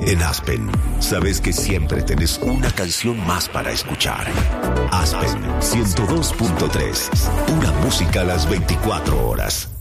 En Aspen, sabes que siempre tenés una canción más para escuchar. Aspen 102.3, pura música a las 24 horas.